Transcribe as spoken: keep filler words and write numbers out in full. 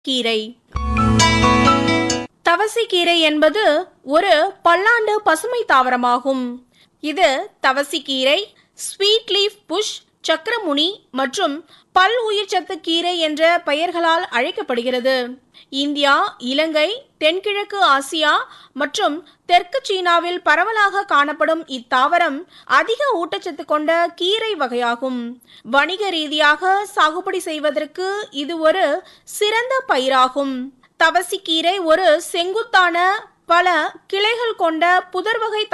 கீரை. தவசிக்கீரை என்பது ஒரு பல்லாண்டு பசுமை தாவரமாகும். இது தவசிக்கீரை, ஸ்வீட் லீஃப் புஷ், சக்கரமுனி மற்றும் பல் உயிர்ச்சத்து கீரை என்ற பெயர்களால் அழைக்கப்படுகிறது. இந்தியா, இலங்கை, தென்கிழக்கு ஆசியா மற்றும் தெற்கு சீனாவில் பரவலாக காணப்படும் இத்தாவரம் அதிக ஊட்டச்சத்து கொண்ட கீரை வகையாகும். வணிக ரீதியாக சாகுபடி செய்வதற்கு இது ஒரு சிறந்த பயிராகும். தவசிக்கீரை ஒரு செங்குத்தான பல கிளைகள் கொண்ட புதர் வகை